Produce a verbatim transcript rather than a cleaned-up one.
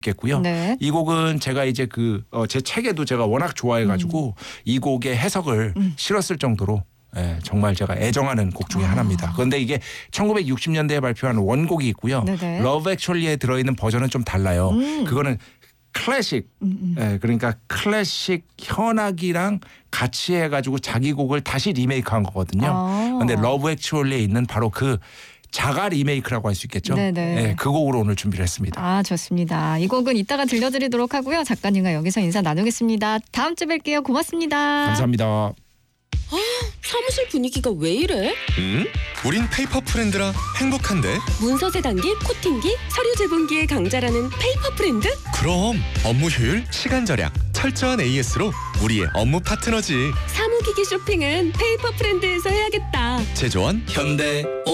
겠고요. 네. 이 곡은 제가 이제 그 제 책에도 제가 워낙 좋아해가지고 음. 이 곡의 해석을 음. 실었을 정도로 예, 정말 제가 애정하는 곡 중에 아. 하나입니다. 그런데 이게 천구백육십 년대에 발표한 원곡이 있고요. 네네. 러브 액츄얼리에 들어있는 버전은 좀 달라요. 음. 그거는 클래식, 음, 음. 예, 그러니까 클래식 현악이랑 같이 해가지고 자기 곡을 다시 리메이크한 거거든요. 그런데 러브 액츄얼리에 있는 바로 그 자가 리메이크라고 할 수 있겠죠. 네네. 네, 그 곡으로 오늘 준비를 했습니다. 아, 좋습니다. 이 곡은 이따가 들려드리도록 하고요. 작가님과 여기서 인사 나누겠습니다. 다음 주에 뵐게요. 고맙습니다. 감사합니다. 아, 사무실 분위기가 왜 이래? 음? 우린 페이퍼 프렌드라 행복한데. 문서 세단기, 코팅기, 서류 제본기의 강자라는 페이퍼 프렌드? 그럼 업무 효율, 시간 절약, 철저한 에이에스로 우리의 업무 파트너지. 사무기기 쇼핑은 페이퍼 프렌드에서 해야겠다. 제조원 현대